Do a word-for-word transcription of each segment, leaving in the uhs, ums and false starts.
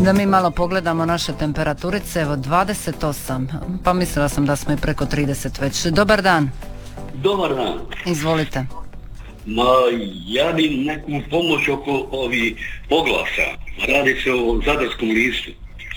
Da mi malo pogledamo naše temperaturice, evo dvadeset osam, pa mislila sam da smo i preko trideset već. Dobar dan. Dobar dan. Izvolite. Ma, ja bi neku pomoć oko ovih oglasa. Radi se o Zadarskom listu.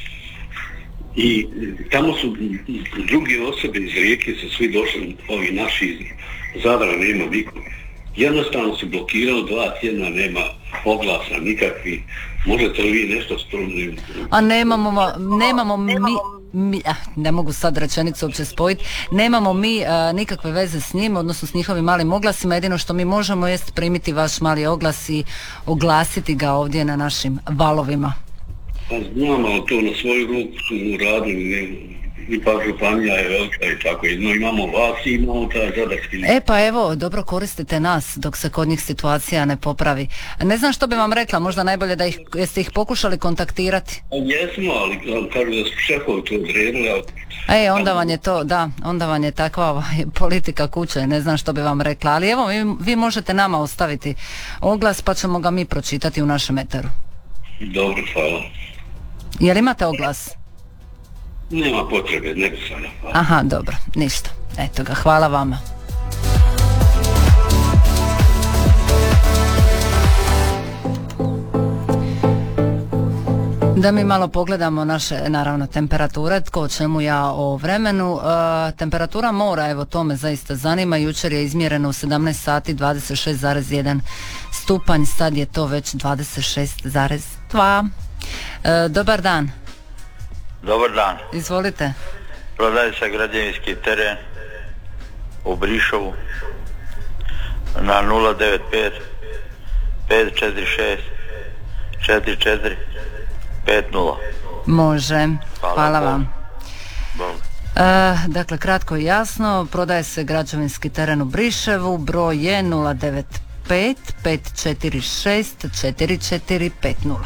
I tamo su druge osobe iz Rijeke, su svi došli, ovi naši iz Zadra, nema niko. Jednostavno se blokiralo, dva tjedna nema oglasa nikakvi. Možete li vi nešto spremni? A nemamo, nemamo mi, mi ah, ne mogu sad rečenicu uopće spojiti, nemamo mi a, nikakve veze s njim, odnosno s njihovim malim oglasima, jedino što mi možemo jest primiti vaš mali oglas i oglasiti ga ovdje na našim valovima. Pa znam, ali to na svoju ruku su uradili, ipak županija je velika i tako, jedno imamo vas i imamo taj Zadarski list. E pa evo, dobro koristite nas dok se kod njih situacija ne popravi. Ne znam što bi vam rekla, možda najbolje da ih, jeste ih pokušali kontaktirati? Jesmo, ali kažu da su šefovi to odredili. E, onda vam je to, da, onda vam je takva ovaj, politika kuće, ne znam što bi vam rekla, ali evo, vi, vi možete nama ostaviti oglas pa ćemo ga mi pročitati u našem eteru. Dobro, hvala. Jel imate oglas? Nema potrebe, ne bi sada. Hvala. Aha, dobro, ništa. Eto ga, hvala vama. Da mi malo pogledamo naše, naravno, temperature, tko o čemu ja o vremenu. E, temperatura mora, evo to me zaista zanima, jučer je izmjereno u sedamnaest sati dvadeset šest zarez jedan stupanj, sad je to već dvadeset šest zarez dva. E, dobar dan. Dobar dan. Izvolite. Prodaje se građevinski teren u Brišovu na nula devet pet pet četiri šest četiri četiri pet nula. Može, hvala, hvala vam. Bog. E, dakle, kratko i jasno, prodaje se građevinski teren u Briševu, broj je nula devet pet pet četiri šest četiri četiri pet nula.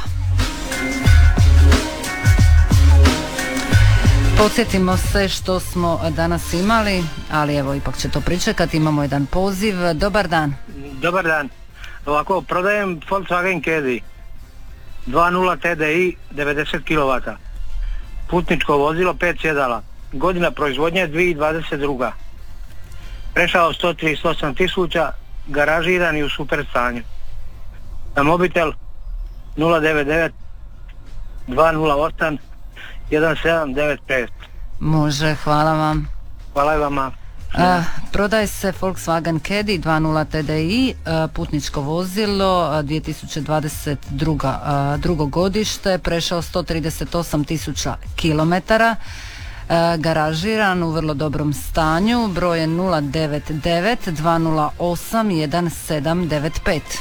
Podsjetimo se što smo danas imali, ali evo ipak će to pričekati, imamo jedan poziv. Dobar dan. Dobar dan. Ovako, prodajem Volkswagen Caddy dva nula T D I devedeset kilovata. Putničko vozilo, pet sjedala. Godina proizvodnje dvije tisuće dvadeset druga. Prešao sto trideset osam tisuća, garažiran i u super stanju. Na mobitel nula devet devet dva nula osam jedan sedam devet pet. Može, hvala vam. Hvala i vama. Uh, prodaje se Volkswagen Caddy dva nula T D I, uh, putničko vozilo, uh, dvije tisuće dvadeset druga. Uh, drugo godište, prešao sto trideset osam tisuća kilometara, uh, garažiran u vrlo dobrom stanju, broj je nula devet devet dva nula osam jedan sedam devet pet.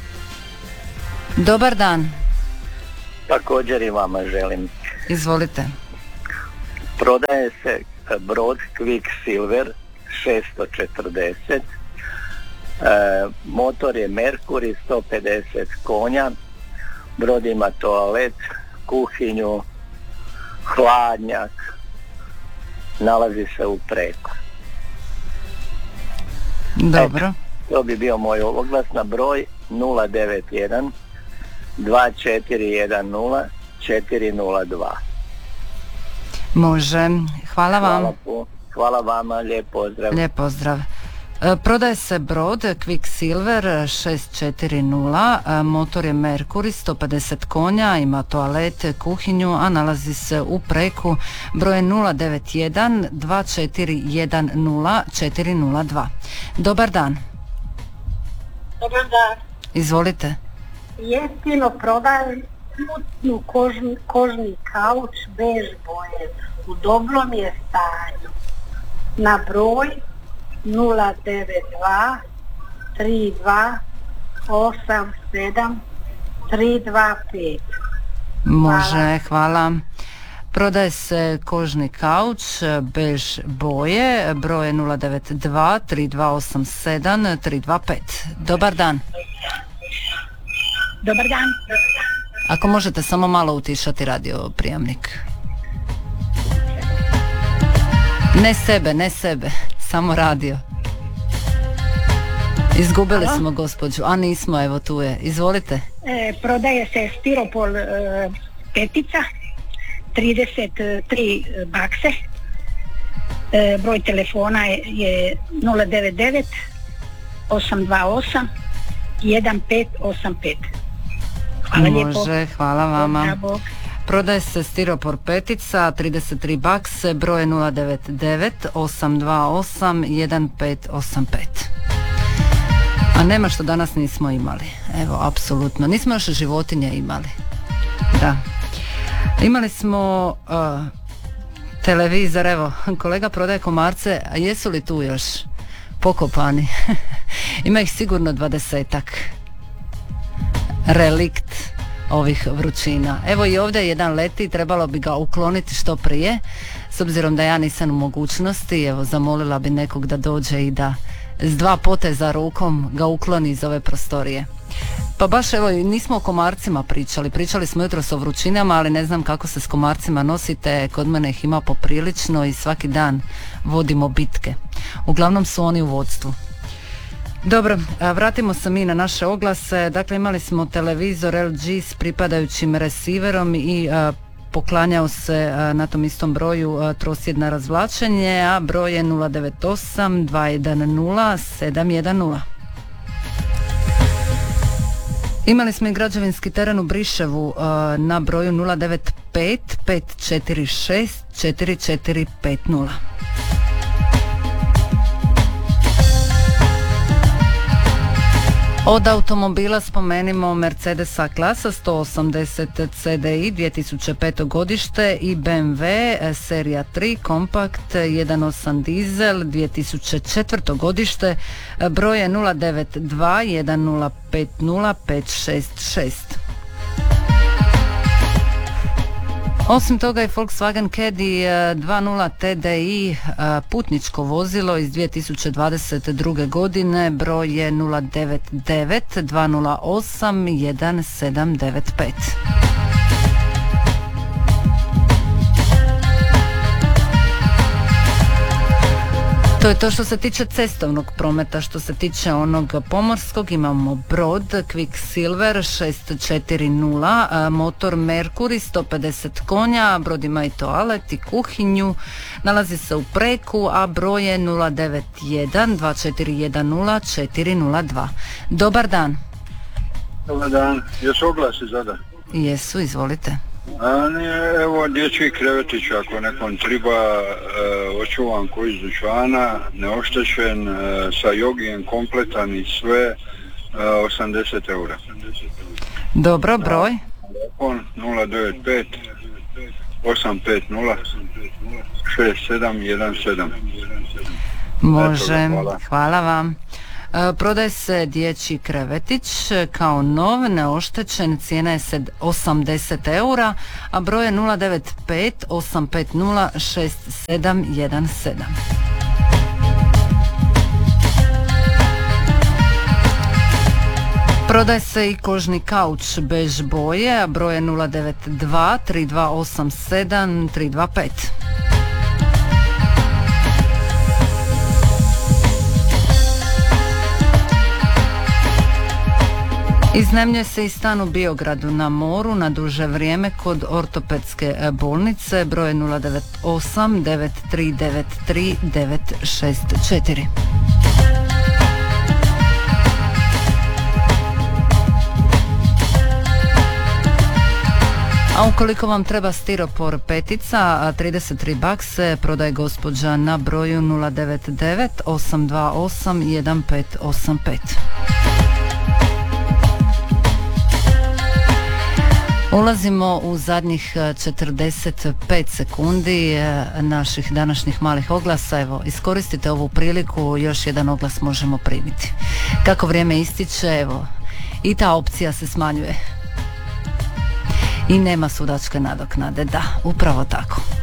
Dobar dan. Također i vama želim. Izvolite. Prodaje se brod Quicksilver šesto četrdeset, e, motor je Mercury sto pedeset konja, brod ima toalet, kuhinju, hladnjak, nalazi se u Preku. Dobro. Eto, to bi bio moj oglas na broj nula devet jedan dva četiri jedan nula četiri nula dva. Može, hvala vam. Hvala, hvala vama, lijep pozdrav. Lijep pozdrav. E, prodaje se brod Quicksilver šest četiri nula, e, motor je Mercury sto pedeset konja, ima toalet, kuhinju, a nalazi se u Preku, broj nula devet jedan dva četiri jedan nula četiri nula dva. Dobar dan. Dobar dan. Izvolite. Jeftino prodajem smutnu kožni, kožni kauč bež boje, u dobrom je stanju, na broj nula devet dva tri dva osam sedam tri dva pet. Može, hvala. Prodaje se kožni kauč bež boje, broj nula devet dva tri dva osam sedam tri dva pet. Dobar dan. Dobar dan. Ako možete samo malo utišati radio prijamnik. Ne sebe, ne sebe, samo radio. Izgubili Halo? smo gospođu, a nismo, evo tu je. Izvolite. E, prodaje se stiropol e, petica, trideset tri bakse, e, broj telefona je, je nula devet devet osam dva osam jedan pet osam pet. Hvala lijepo. Može, hvala vama. Bravo. Prodaje se stiropor petica, trideset tri bakse, broj nula devet devet osam dva osam jedan pet osam pet. A nema što danas nismo imali. Evo, apsolutno. Nismo još životinje imali. Da. Imali smo uh, televizor, evo, kolega prodaje komarce, a jesu li tu još pokopani? Ima ih sigurno dvadesetak. Relikt ovih vrućina. Evo i ovdje jedan leti, trebalo bi ga ukloniti što prije, s obzirom da ja nisam u mogućnosti. Evo, zamolila bi nekog da dođe i da s dva poteza rukom ga ukloni iz ove prostorije. Pa baš evo, nismo o komarcima pričali, pričali smo jutros o vrućinama, ali ne znam kako se s komarcima nosite, kod mene ih ima poprilično i svaki dan vodimo bitke. Uglavnom su oni u vodstvu. Dobro, vratimo se mi na naše oglase. Dakle, imali smo televizor L G s pripadajućim receiverom i a, poklanjao se a, na tom istom broju a, trosjed na razvlačenje, a broj je nula devet osam dva jedan nula sedam jedan nula. Imali smo i građevinski teren u Briševu a, na broju nula devet pet pet četiri šest četiri četiri pet nula. Od automobila spomenimo Mercedesa klasa sto osamdeset C D I dvije tisuće peto godište i B M W serija tri kompakt jedan osam dizel dvije tisuće četvrto godište, broj je nula devet dva jedan nula pet nula pet šest šest. Osim toga i Volkswagen Caddy dva nula T D I putničko vozilo iz dvije tisuće dvadeset druge godine, broj je nula devet devet dva nula osam jedan sedam devet pet. To je to što se tiče cestovnog prometa. Što se tiče onog pomorskog, imamo brod Quicksilver šest četiri nula, motor Mercury sto pedeset konja, brod ima i toalet i kuhinju, nalazi se u Preku, a broj je nula devet jedan dva četiri jedan nula četiri nula dva. Dobar dan. Dobar dan, jesu oglasi zada? Jesu, izvolite. A ne, evo dječji krevetić, ako nekom treba, e, očuvan koji iz dućana, neoštećen, e, sa jogijem kompletan i sve, e, osamdeset eura. Dobro, broj? nula devet pet osam pet nula šest sedam jedan sedam. Može, Eto, hvala. hvala vam. Prodaje se dječji krevetić kao nov, neoštećen, cijena je osamdeset eura, a broj je nula devet pet osam pet nula šest sedam jedan sedam. Prodaje se i kožni kauč bež boje, a broj je nula devet dva tri dva osam sedam tri dva pet. Iznajmljuje se i stan u Biogradu na moru na duže vrijeme kod ortopedske bolnice, broj nula devet osam devet tri devet tri devet šest četiri. A ukoliko vam treba stiropor petica, trideset tri bakse, prodaje gospođa na broju nula devet devet osam dva osam jedan pet osam pet. Ulazimo u zadnjih četrdeset pet sekundi naših današnjih malih oglasa. Evo, iskoristite ovu priliku, još jedan oglas možemo primiti. Kako vrijeme ističe, evo, i ta opcija se smanjuje. I nema sudačke nadoknade, da, upravo tako.